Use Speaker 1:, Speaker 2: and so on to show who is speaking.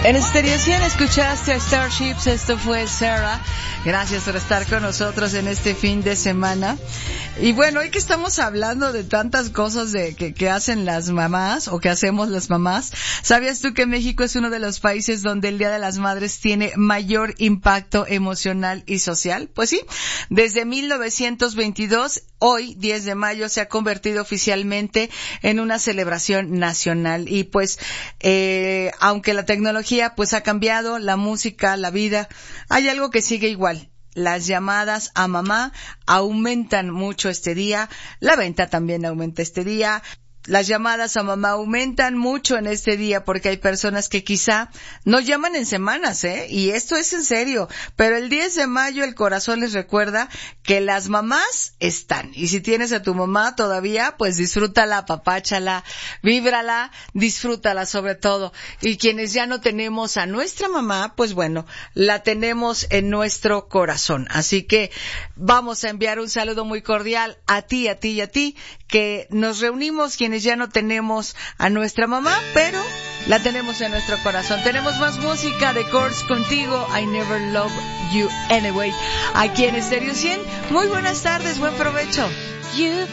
Speaker 1: En Stereo 100 escuchaste a Starships, esto fue Sarah. Gracias por estar con nosotros en este fin de semana. Y bueno, hoy que estamos hablando de tantas cosas que hacen las mamás o que hacemos las mamás, ¿sabías tú que México es uno de los países donde el Día de las Madres tiene mayor impacto emocional y social? Pues sí, desde 1922, hoy, 10 de mayo, se ha convertido oficialmente en una celebración nacional. Y pues, aunque la tecnología pues ha cambiado, la música, la vida, hay algo que sigue igual. Las llamadas a mamá aumentan mucho este día, la venta también aumenta este día. Las llamadas a mamá aumentan mucho en este día porque hay personas que quizá no llaman en semanas, y esto es en serio, pero el 10 de mayo el corazón les recuerda que las mamás están. Y si tienes a tu mamá todavía, pues disfrútala, apapáchala, víbrala, disfrútala sobre todo. Y quienes ya no tenemos a nuestra mamá, pues bueno, la tenemos en nuestro corazón. Así que vamos a enviar un saludo muy cordial a ti, a ti y a ti, que nos reunimos quienes ya no tenemos a nuestra mamá, pero la tenemos en nuestro corazón. Tenemos más música de Chords contigo, I Never Love You Anyway, aquí en Stereo 100. Muy buenas tardes, buen provecho.